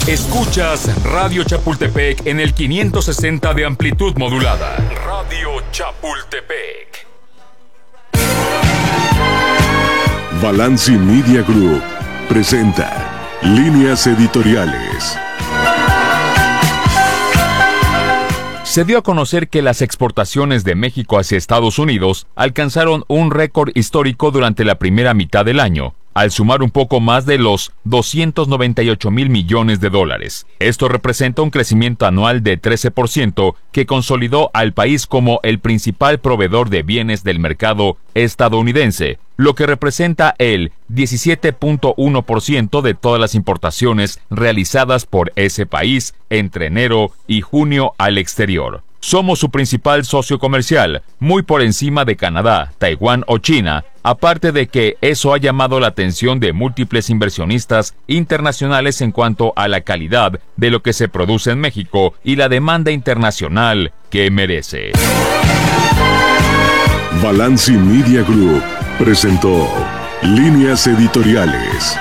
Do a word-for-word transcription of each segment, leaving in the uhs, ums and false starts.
Escuchas Radio Chapultepec en el quinientos sesenta de amplitud modulada. Radio Chapultepec. Balanci Media Group presenta Líneas Editoriales. Se dio a conocer que las exportaciones de México hacia Estados Unidos alcanzaron un récord histórico durante la primera mitad del año, al sumar un poco más de los doscientos noventa y ocho mil millones de dólares. Esto representa un crecimiento anual de trece por ciento que consolidó al país como el principal proveedor de bienes del mercado estadounidense, lo que representa el diecisiete punto uno por ciento de todas las importaciones realizadas por ese país entre enero y junio al exterior. Somos su principal socio comercial, muy por encima de Canadá, Taiwán o China, aparte de que eso ha llamado la atención de múltiples inversionistas internacionales en cuanto a la calidad de lo que se produce en México y la demanda internacional que merece. Balanci Media Group presentó Líneas Editoriales.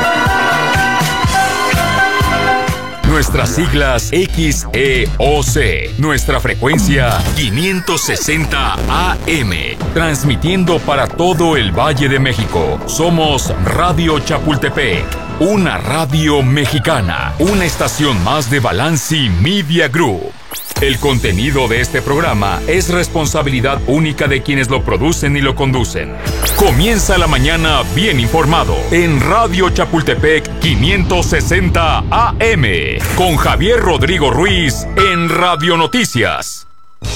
Nuestras siglas X E O C. Nuestra frecuencia quinientos sesenta A M. Transmitiendo para todo el Valle de México. Somos Radio Chapultepec, una radio mexicana. Una estación más de Balanci Media Group. El contenido de este programa es responsabilidad única de quienes lo producen y lo conducen. Comienza la mañana bien informado en Radio Chapultepec quinientos sesenta A M con Javier Rodrigo Ruiz en Radio Noticias.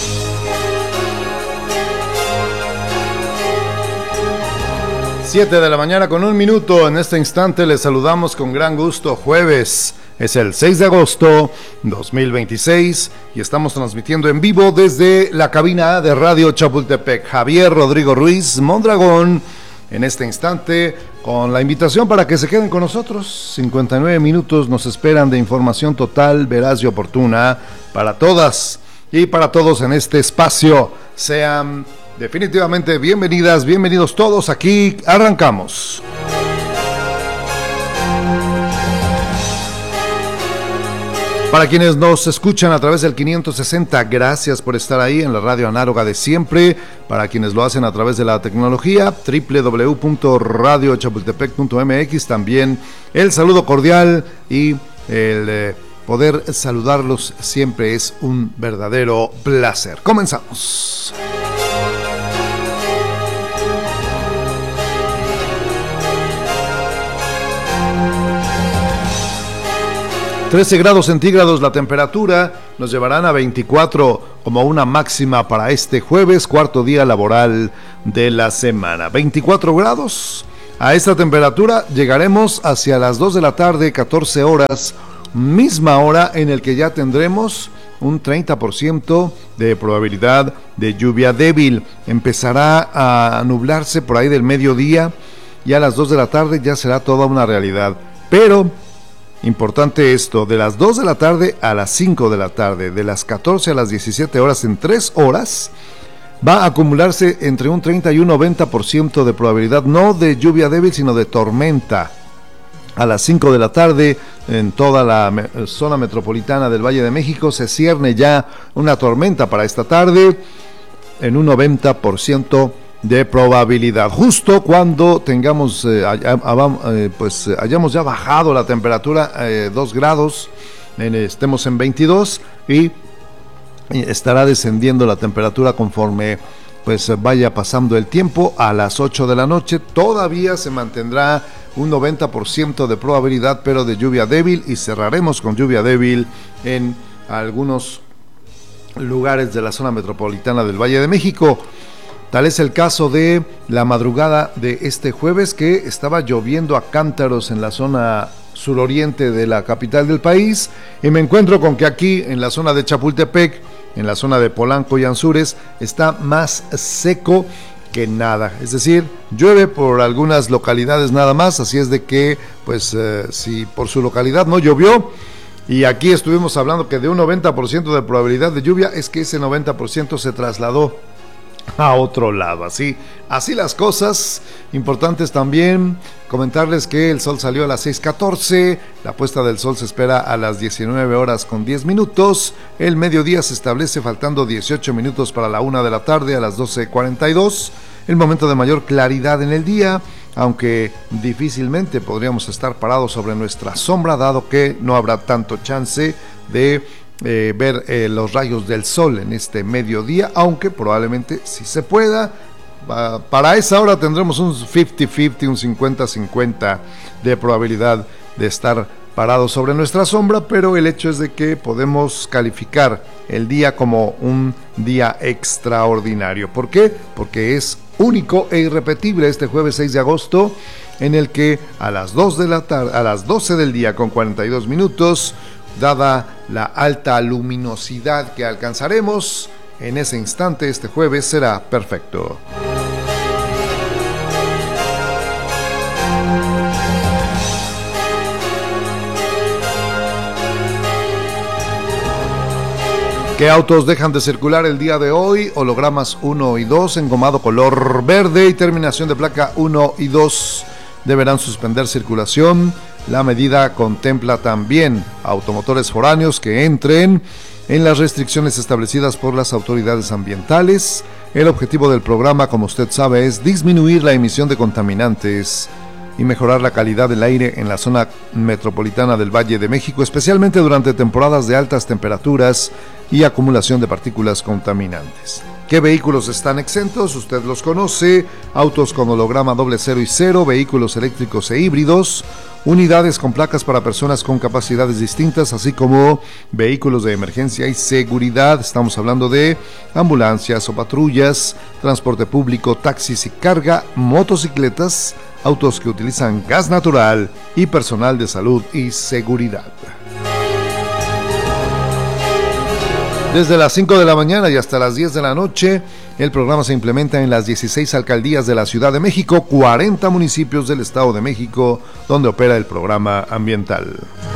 Siete de la mañana con un minuto. En este instante les saludamos con gran gusto. Jueves. Es el seis de agosto dos mil veintiséis y estamos transmitiendo en vivo desde la cabina de Radio Chapultepec. Javier Rodrigo Ruiz Mondragón en este instante con la invitación para que se queden con nosotros. cincuenta y nueve minutos nos esperan de información total, veraz y oportuna para todas y para todos en este espacio. Sean definitivamente bienvenidas, bienvenidos todos. Aquí arrancamos. Para quienes nos escuchan a través del quinientos sesenta, gracias por estar ahí en la radio análoga de siempre. Para quienes lo hacen a través de la tecnología, doble u doble u doble u punto radio chapultepec punto m x, también el saludo cordial y el eh, poder saludarlos siempre es un verdadero placer. Comenzamos. trece grados centígrados la temperatura, nos llevarán a veinticuatro como una máxima para este jueves, cuarto día laboral de la semana. veinticuatro grados, a esta temperatura llegaremos hacia las dos de la tarde, catorce horas, misma hora en el que ya tendremos un treinta por ciento de probabilidad de lluvia débil. Empezará a nublarse por ahí del mediodía y a las dos de la tarde ya será toda una realidad, pero importante esto, de las dos de la tarde a las cinco de la tarde, de las catorce a las diecisiete horas, en tres horas, va a acumularse entre un treinta y un noventa por ciento de probabilidad, no de lluvia débil, sino de tormenta. A las cinco de la tarde, en toda la me- zona metropolitana del Valle de México, se cierne ya una tormenta para esta tarde, en un noventa por ciento de probabilidad, justo cuando tengamos eh, eh, pues eh, hayamos ya bajado la temperatura eh, dos grados, en, estemos en veintidós y estará descendiendo la temperatura conforme pues vaya pasando el tiempo. A las ocho de la noche todavía se mantendrá un noventa por ciento de probabilidad, pero de lluvia débil, y cerraremos con lluvia débil en algunos lugares de la zona metropolitana del Valle de México. Tal es el caso de la madrugada de este jueves, que estaba lloviendo a cántaros en la zona suroriente de la capital del país, y me encuentro con que aquí en la zona de Chapultepec, en la zona de Polanco y Anzures, está más seco que nada. Es decir, llueve por algunas localidades nada más, así es de que, pues, eh, si por su localidad no llovió, y aquí estuvimos hablando que de un noventa por ciento de probabilidad de lluvia, es que ese noventa por ciento se trasladó a otro lado. Así, así las cosas. Importantes también comentarles que el sol salió a las seis catorce, la puesta del sol se espera a las diecinueve horas con diez minutos, el mediodía se establece faltando dieciocho minutos para la una de la tarde a las doce cuarenta y dos, el momento de mayor claridad en el día, aunque difícilmente podríamos estar parados sobre nuestra sombra, dado que no habrá tanto chance de eh, ver eh, los rayos del sol en este mediodía, aunque probablemente sí se pueda. Para esa hora tendremos un cincuenta cincuenta, un cincuenta cincuenta de probabilidad de estar parados sobre nuestra sombra, pero el hecho es de que podemos calificar el día como un día extraordinario. ¿Por qué? Porque es único e irrepetible este jueves seis de agosto, en el que a las dos de la tarde, a las doce del día con cuarenta y dos minutos, dada la alta luminosidad que alcanzaremos, en ese instante este jueves será perfecto. ¿Qué autos dejan de circular el día de hoy? Hologramas uno y dos, engomado color verde y terminación de placa uno y dos deberán suspender circulación. La medida contempla también automotores foráneos que entren en las restricciones establecidas por las autoridades ambientales. El objetivo del programa, como usted sabe, es disminuir la emisión de contaminantes y mejorar la calidad del aire en la zona metropolitana del Valle de México, especialmente durante temporadas de altas temperaturas y acumulación de partículas contaminantes. ¿Qué vehículos están exentos? Usted los conoce: autos con holograma doble cero y cero, vehículos eléctricos e híbridos, unidades con placas para personas con capacidades distintas, así como vehículos de emergencia y seguridad. Estamos hablando de ambulancias o patrullas, transporte público, taxis y carga, motocicletas, autos que utilizan gas natural y personal de salud y seguridad. Desde las cinco de la mañana y hasta las diez de la noche, el programa se implementa en las dieciséis alcaldías de la Ciudad de México, cuarenta municipios del Estado de México, donde opera el programa ambiental.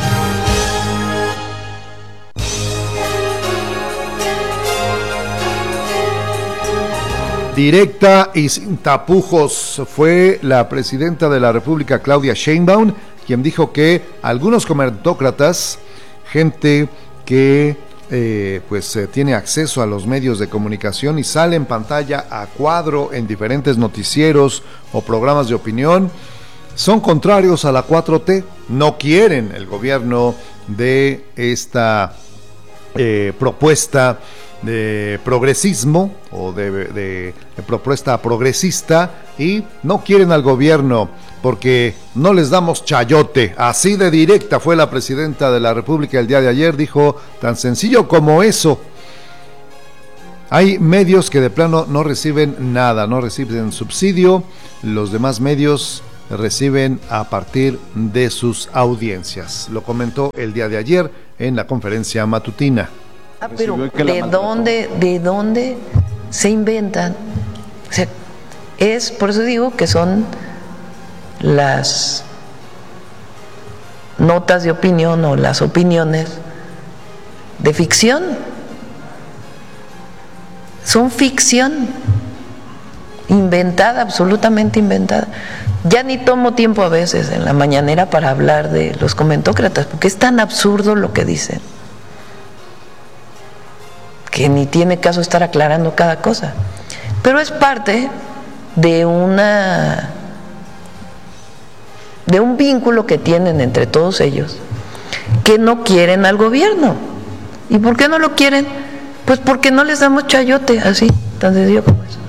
Directa y sin tapujos fue la presidenta de la República, Claudia Sheinbaum, quien dijo que algunos comentócratas, gente que Eh, pues eh, tiene acceso a los medios de comunicación y sale en pantalla a cuadro en diferentes noticieros o programas de opinión, son contrarios a la cuatro T, no quieren el gobierno de esta eh, propuesta de progresismo o de, de, de propuesta progresista, y no quieren al gobierno porque no les damos chayote. Así de directa fue la presidenta de la República el día de ayer, dijo tan sencillo como eso. Hay medios que de plano no reciben nada, no reciben subsidio, los demás medios reciben a partir de sus audiencias. Lo comentó el día de ayer en la conferencia matutina. Ah, pero ¿de dónde, de dónde se inventan? O sea, es, por eso digo que son las notas de opinión o las opiniones de ficción. Son ficción inventada, absolutamente inventada. Ya ni tomo tiempo a veces en la mañanera para hablar de los comentócratas, porque es tan absurdo lo que dicen que ni tiene caso estar aclarando cada cosa. Pero es parte de una de un vínculo que tienen entre todos ellos, que no quieren al gobierno. ¿Y por qué no lo quieren? Pues porque no les damos chayote, así, tan sencillo como eso.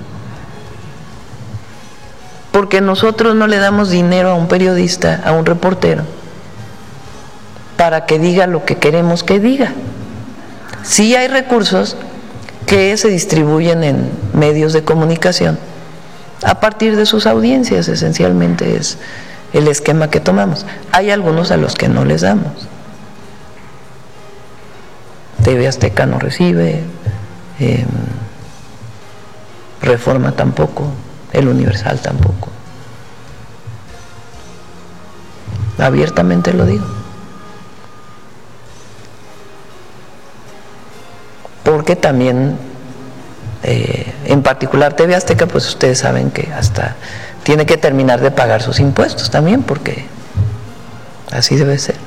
Porque nosotros no le damos dinero a un periodista, a un reportero, para que diga lo que queremos que diga. Sí hay recursos que se distribuyen en medios de comunicación a partir de sus audiencias, esencialmente es el esquema que tomamos. Hay algunos a los que no les damos. T V Azteca no recibe, eh, Reforma tampoco, El Universal tampoco. Abiertamente lo digo. Porque también eh, en particular T V Azteca, pues ustedes saben que hasta tiene que terminar de pagar sus impuestos también, porque así debe ser.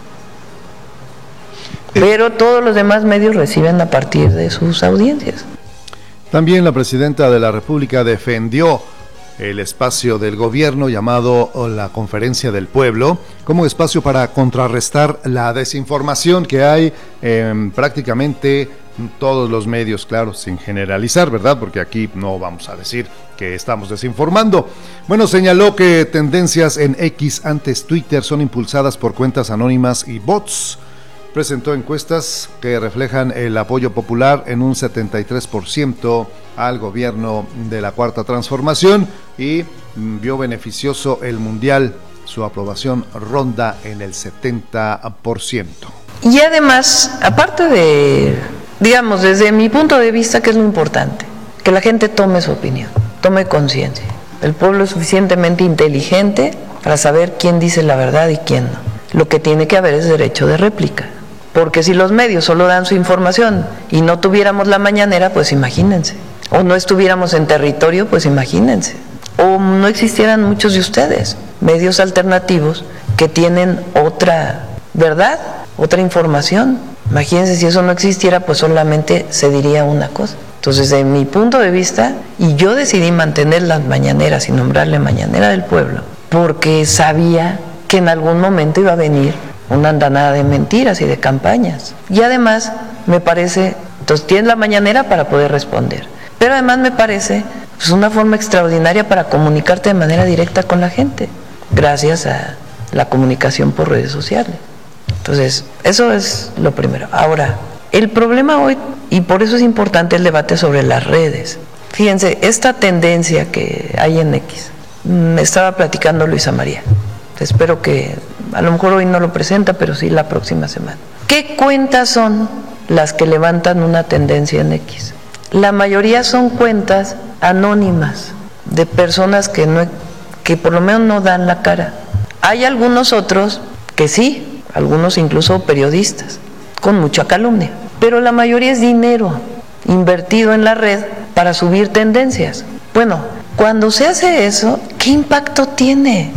Pero todos los demás medios reciben a partir de sus audiencias. También la presidenta de la República defendió el espacio del gobierno llamado la Conferencia del Pueblo como espacio para contrarrestar la desinformación que hay en prácticamente todos los medios, claro, sin generalizar, ¿verdad? Porque aquí no vamos a decir que estamos desinformando. Bueno, señaló que tendencias en X, antes Twitter, son impulsadas por cuentas anónimas y bots. Presentó encuestas que reflejan el apoyo popular en un setenta y tres por ciento al gobierno de la Cuarta Transformación y vio beneficioso el Mundial. Su aprobación ronda en el setenta por ciento. Y además, aparte de, digamos, desde mi punto de vista, ¿qué es lo importante? Que la gente tome su opinión, tome conciencia. El pueblo es suficientemente inteligente para saber quién dice la verdad y quién no. Lo que tiene que haber es derecho de réplica. Porque si los medios solo dan su información y no tuviéramos la mañanera, pues imagínense. O no estuviéramos en territorio, pues imagínense. O no existieran muchos de ustedes, medios alternativos que tienen otra verdad, otra información. Imagínense, si eso no existiera, pues solamente se diría una cosa. Entonces, desde mi punto de vista, y yo decidí mantener las mañaneras y nombrarle Mañanera del Pueblo, porque sabía que en algún momento iba a venir una andanada de mentiras y de campañas. Y además me parece, entonces tienes la mañanera para poder responder, pero además me parece pues, una forma extraordinaria para comunicarte de manera directa con la gente, gracias a la comunicación por redes sociales. Entonces, eso es lo primero. Ahora, el problema hoy, y por eso es importante el debate sobre las redes. Fíjense, esta tendencia que hay en X, me estaba platicando Luisa María. Espero que, a lo mejor hoy no lo presenta, pero sí la próxima semana. ¿Qué cuentas son las que levantan una tendencia en X? La mayoría son cuentas anónimas de personas que, no, que por lo menos no dan la cara. Hay algunos otros que sí, algunos incluso periodistas, con mucha calumnia. Pero la mayoría es dinero invertido en la red para subir tendencias. Bueno, cuando se hace eso, ¿qué impacto tiene?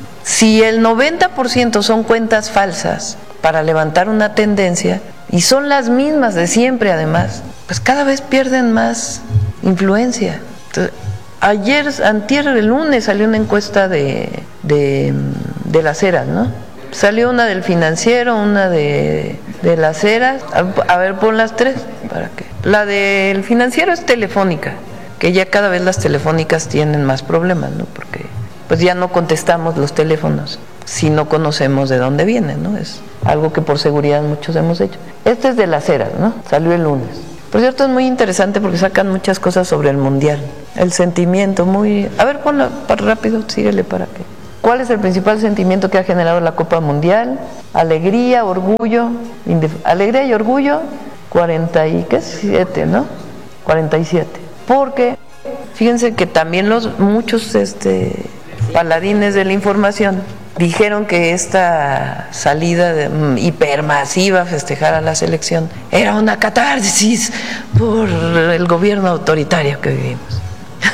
Si el noventa por ciento son cuentas falsas para levantar una tendencia, y son las mismas de siempre además, pues cada vez pierden más influencia. Entonces, ayer, antier, el lunes salió una encuesta de, de, de Las Heras, ¿no? Salió una del Financiero, una de, de Las Heras, a, a ver, pon las tres, ¿para qué? La del Financiero es Telefónica, que ya cada vez las telefónicas tienen más problemas, ¿no? Porque pues ya no contestamos los teléfonos si no conocemos de dónde vienen, ¿no? Es algo que por seguridad muchos hemos hecho. Este es de Las Heras, ¿no? Salió el lunes. Por cierto, es muy interesante porque sacan muchas cosas sobre el Mundial. El sentimiento muy... A ver, ponlo para rápido, síguele para qué. ¿Cuál es el principal sentimiento que ha generado la Copa Mundial? Alegría, orgullo, indef... alegría y orgullo, cuarenta y siete, ¿no? cuarenta y siete. Porque, fíjense que también los muchos este, paladines de la información dijeron que esta salida de, um, hipermasiva a festejar a la selección era una catarsis por el gobierno autoritario que vivimos.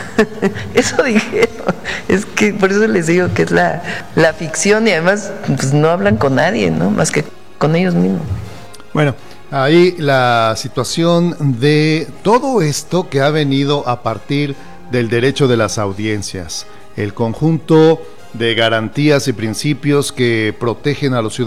Eso dijeron. Es que por eso les digo que es la, la ficción, y además pues, no hablan con nadie, ¿no? Más que con ellos mismos. Bueno, ahí la situación de todo esto que ha venido a partir del derecho de las audiencias, el conjunto de garantías y principios que protegen a los ciudadanos